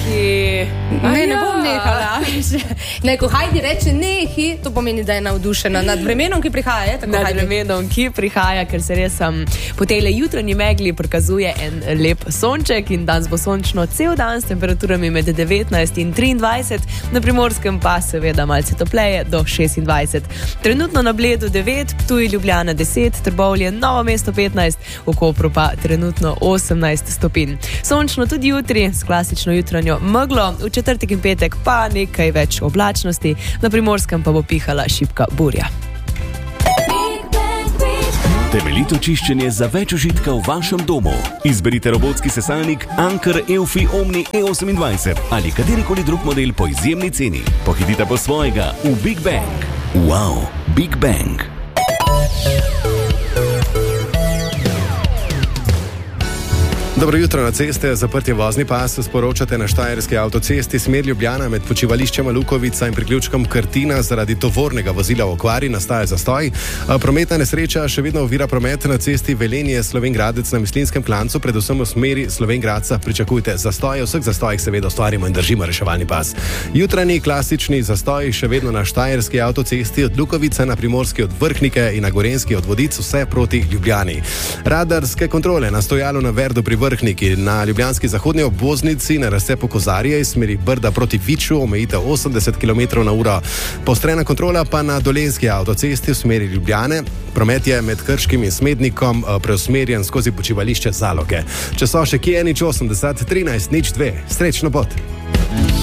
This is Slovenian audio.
Ne bom nehala. Ko Heidi reče nehi, to pomeni, da je navdušena nad vremenom, ki prihaja. Nad vremenom, ki prihaja, ker se res po tej jutranji megli prikazuje en lep sonček in danes bo sončno cel dan s temperaturami med 19 in 23, na Primorskem pa seveda malce topleje do 26. Trenutno na Bledu 9, Ptuj, Ljubljana 10, Trbovlje, Novo mesto 15, v Kopru pa trenutno 18 stopinj. Sončno tudi jutri s klasično jutranjo meglo, v četrtek in petek pa nekaj več oblačnosti, na Primorskem pa bo pihala šibka burja. Temeljito čiščenje za več užitka v vašem domu. Izberite robotski sesalnik Anker Eufy Omni E28 ali katerikoli drug model po izjemni ceni. Pohitite po svojega v Big Bang. Wow, Big Bang. Dobro jutro na ceste, zaprti vozni pas, sporočate na Štajerski avtocesti smer Ljubljana med počivališčema Lukovica in priključkom Krtina zaradi tovornega vozila v okvari nastaja zastoj. Prometna nesreča še vedno ovira promet na cesti Velenje Slovenj Gradec na Mislinskem klancu, predvsem v smeri Slovenj Gradca pričakujte zastoje, vseh zastojih seveda ustvarimo in držimo reševalni pas. Jutranji klasični zastoj še vedno na Štajerski avtocesti od Lukovice na Primorski od Vrhnike in na Gorenjski od Vodic vse proti Ljubljani. Radarske kontrole na stojalo na Verdu pri Vrhniki, na ljubljanski zahodni obvoznici na razcepu Kozarije iz smeri Brda proti Viču, omejitev 80 km/h. Poostrena kontrola pa na Dolenjski avtocesti v smeri Ljubljane. Promet je med Krškim in Smednikom preusmerjen skozi počivališče Zaloge. Če so še kje, 80 13 02. Srečno pot!